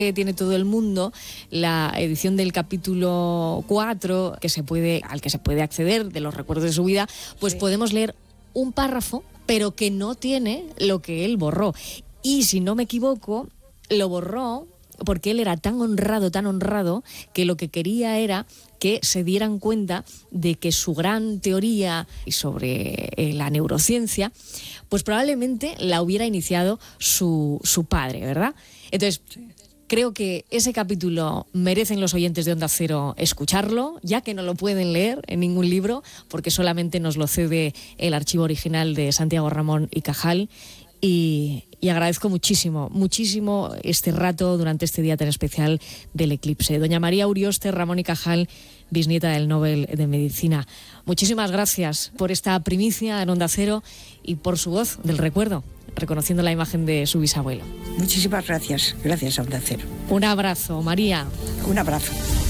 que tiene todo el mundo, la edición del capítulo 4, al que se puede acceder, de los recuerdos de su vida, pues podemos leer un párrafo, pero que no tiene lo que él borró. Y si no me equivoco, lo borró porque él era tan honrado, que lo que quería era que se dieran cuenta de que su gran teoría sobre la neurociencia, pues probablemente la hubiera iniciado su padre, ¿verdad? Entonces, creo que ese capítulo merecen los oyentes de Onda Cero escucharlo, ya que no lo pueden leer en ningún libro, porque solamente nos lo cede el archivo original de Santiago Ramón y Cajal. Y agradezco muchísimo este rato durante este día tan especial del eclipse. Doña María Urioste Ramón y Cajal, bisnieta del Nobel de Medicina. Muchísimas gracias por esta primicia en Onda Cero y por su voz del recuerdo, reconociendo la imagen de su bisabuelo. Muchísimas gracias. Gracias a Onda Cero. Un abrazo, María. Un abrazo.